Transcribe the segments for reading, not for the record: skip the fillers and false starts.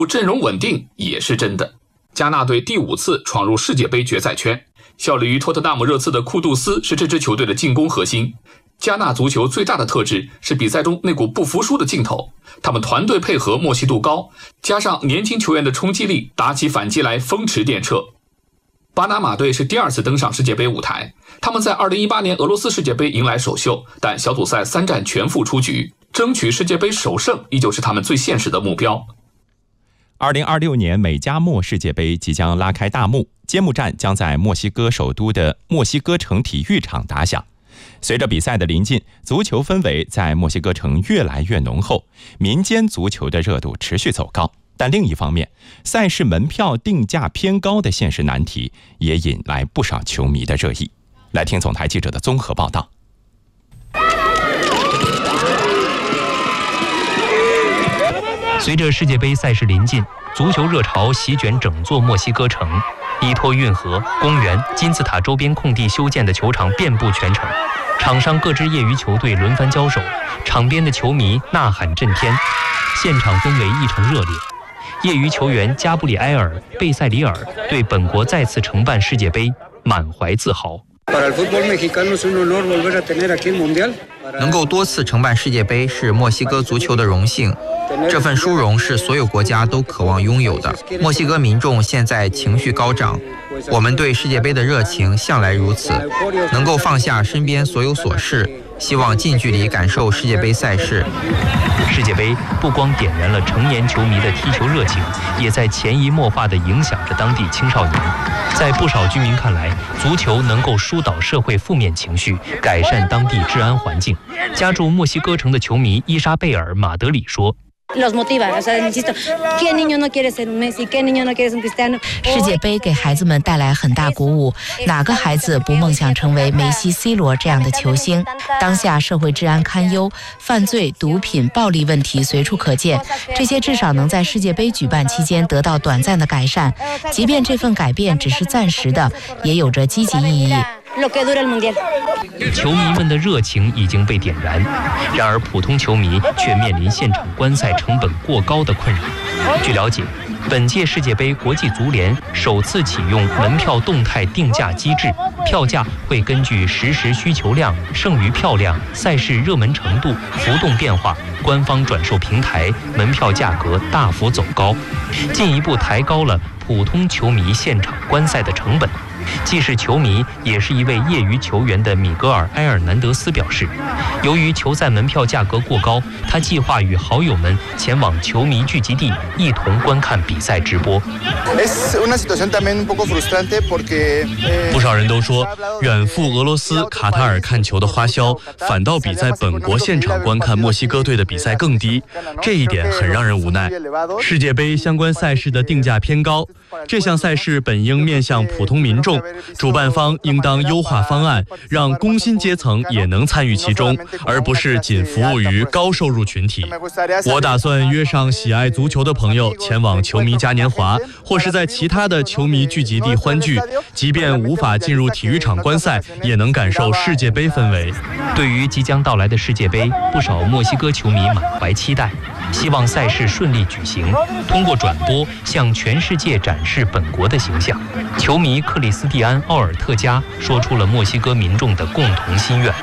阵容稳定也是真的。加纳队第5次闯入世界杯决赛圈，效力于托特纳姆热刺的库杜斯是这支球队的进攻核心。加纳足球最大的特质是比赛中那股不服输的劲头，他们团队配合默契度高，加上年轻球员的冲击力，打起反击来风驰电掣。巴拿马队是第2次登上世界杯舞台，他们在2018年俄罗斯世界杯迎来首秀，但小组赛3战全负出局，争取世界杯首胜依旧是他们最现实的目标。 2026年美加墨世界杯即将拉开大幕，揭幕战将在墨西哥首都的墨西哥城体育场打响。随着比赛的临近，足球氛围在墨西哥城越来越浓厚，民间足球的热度持续走高。但另一方面，赛事门票定价偏高的现实难题也引来不少球迷的热议。来听总台记者的综合报道。 随着世界杯赛事临近，足球热潮席卷整座墨西哥城，依托运河、公园、金字塔周边空地修建的球场遍布全城，场上各支业余球队轮番交手，场边的球迷呐喊震天，现场氛围异常热烈。业余球员加布里埃尔·贝塞里尔对本国再次承办世界杯满怀自豪。 能够多次承办世界杯是墨西哥足球的荣幸，这份殊荣是所有国家都渴望拥有的。墨西哥民众现在情绪高涨，我们对世界杯的热情向来如此，能够放下身边所有琐事，希望近距离感受世界杯赛事。 世界杯不光点燃了成年球迷的踢球热情，也在潜移默化地影响着当地青少年。在不少居民看来，足球能够疏导社会负面情绪，改善当地治安环境。家住墨西哥城的球迷伊莎贝尔·马德里说， 世界杯给孩子们带来很大鼓舞，哪个孩子不梦想成为梅西、C 罗这样的球星？当下社会治安堪忧，犯罪、毒品、暴力问题随处可见，这些至少能在世界杯举办期间得到短暂的改善，即便这份改变只是暂时的，也有着积极意义。 球迷们的热情已经被点燃，然而普通球迷却面临现场观赛成本过高的困扰。据了解，本届世界杯国际足联首次启用门票动态定价机制，票价会根据实时需求量、剩余票量、赛事热门程度浮动变化，官方转售平台门票价格大幅走高，进一步抬高了普通球迷现场观赛的成本。既是球迷也是一位业余球员的米格尔·埃尔南德斯表示，由于球赛门票价格过高，他计划与好友们前往球迷聚集地一同观看比赛直播。 不少人都说，远赴俄罗斯、卡塔尔看球的花销反倒比在本国现场观看墨西哥队的比赛更低，这一点很让人无奈。世界杯相关赛事的定价偏高，这项赛事本应面向普通民众，主办方应当优化方案，让工薪阶层也能参与其中，而不是仅服务于高收入群体。我打算约上喜爱足球的朋友前往球迷嘉年华，或是在其他的球迷聚集地欢聚，即便无法进入体育场观赛，也能感受世界杯氛围。 对于即将到来的世界杯，不少墨西哥球迷满怀期待，希望赛事顺利举行，通过转播向全世界展示本国的形象。球迷克里斯蒂安·奥尔特加说出了墨西哥民众的共同心愿。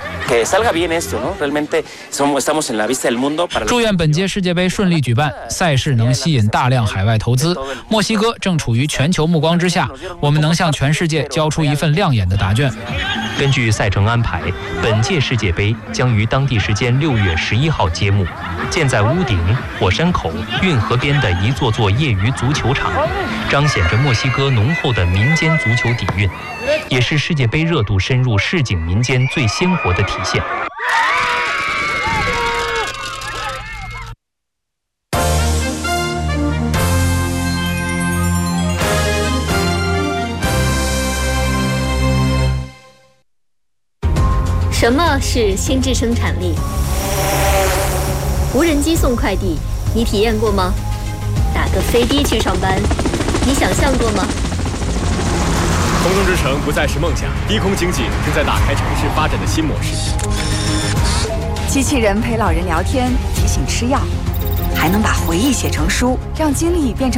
祝愿本届世界杯顺利举办，赛事能吸引大量海外投资。墨西哥正处于全球目光之下，我们能向全世界交出一份亮眼的答卷。 根据赛程安排，本届世界杯将于当地时间6月11号揭幕。建在屋顶、火山口、运河边的一座座业余足球场，彰显着墨西哥浓厚的民间足球底蕴，也是世界杯热度深入市井民间最鲜活的体现。 什么是心智生产力？无人机送快递，你体验过吗？打个飞的去上班，你想象过吗？ 空中之城不再是梦想，低空经济正在打开城市发展的新模式。 机器人陪老人聊天，提醒吃药， 还能把回忆写成书，让经历变成